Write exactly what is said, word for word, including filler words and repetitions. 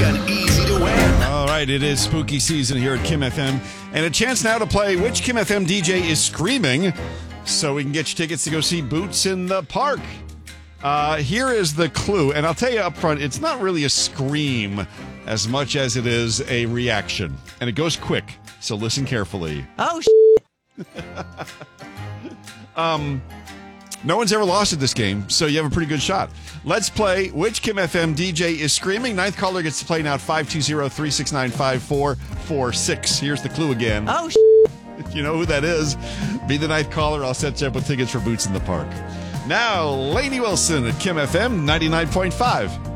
and easy to win. All right, it is spooky season here at Kim F M. And a chance now to play Which Kim F M D J is Screaming, so we can get you tickets to go see Boots in the Park. Uh, here is the clue, and I'll tell you up front, it's not really a scream as much as it is a reaction. And it goes quick, so listen carefully. Oh, sh**. um, no one's ever lost at this game, so you have a pretty good shot. Let's play Which Kim F M D J is Screaming. Ninth caller gets to play now at five two zero, three six nine, five four four six. Here's the clue again. Oh, sh**. If you know who that is, be the ninth caller. I'll set you up with tickets for Boots in the Park. Now, Lainey Wilson at Kim F M ninety-nine point five.